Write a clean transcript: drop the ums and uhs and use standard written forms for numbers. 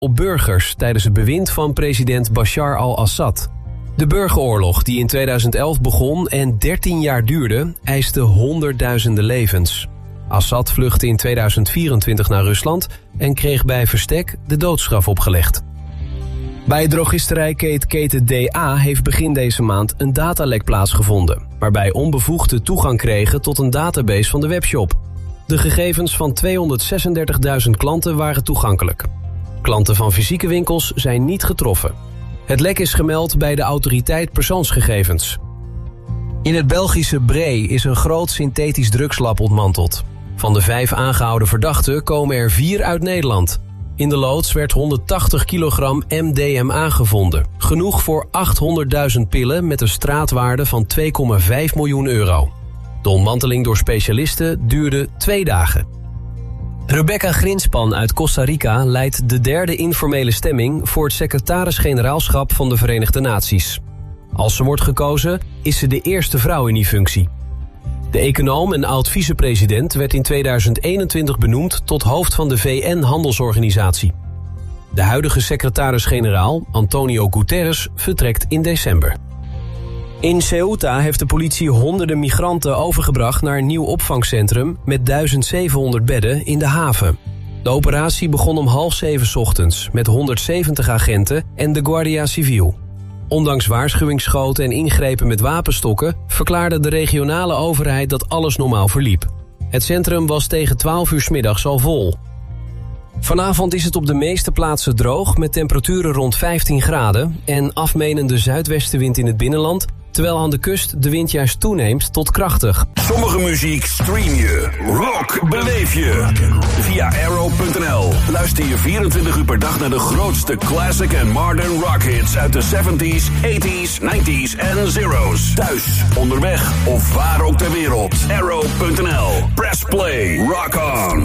op burgers tijdens het bewind van president Bashar al-Assad. De burgeroorlog die in 2011 begon en 13 jaar duurde, eiste honderdduizenden levens. Assad vluchtte in 2024 naar Rusland en kreeg bij verstek de doodstraf opgelegd. Bij drogisterijketen DA heeft begin deze maand een datalek plaatsgevonden, waarbij onbevoegden toegang kregen tot een database van de webshop. De gegevens van 236.000 klanten waren toegankelijk. Klanten van fysieke winkels zijn niet getroffen. Het lek is gemeld bij de autoriteit persoonsgegevens. In het Belgische Bree is een groot synthetisch drugslab ontmanteld. Van de 5 aangehouden verdachten komen er 4 uit Nederland. In de loods werd 180 kilogram MDMA gevonden. Genoeg voor 800.000 pillen met een straatwaarde van 2,5 miljoen euro. De ontmanteling door specialisten duurde 2 dagen. Rebecca Grinspan uit Costa Rica leidt de 3e informele stemming voor het secretaris-generaalschap van de Verenigde Naties. Als ze wordt gekozen, is ze de eerste vrouw in die functie. De econoom en oud-vicepresident werd in 2021 benoemd tot hoofd van de VN-handelsorganisatie. De huidige secretaris-generaal, Antonio Guterres, vertrekt in december. In Ceuta heeft de politie honderden migranten overgebracht naar een nieuw opvangcentrum met 1700 bedden in de haven. De operatie begon om 6:30 ochtends met 170 agenten en de Guardia Civil. Ondanks waarschuwingsschoten en ingrepen met wapenstokken verklaarde de regionale overheid dat alles normaal verliep. Het centrum was tegen 12 uur 's middags al vol. Vanavond is het op de meeste plaatsen droog met temperaturen rond 15 graden en afmenende zuidwestenwind in het binnenland, terwijl aan de kust de wind juist toeneemt tot krachtig. Sommige muziek stream je, rock beleef je. Via Arrow.nl luister je 24 uur per dag naar de grootste classic en modern rock hits uit de 70s, 80s, 90s en zeros. Thuis, onderweg of waar ook ter wereld. Arrow.nl. Press play, rock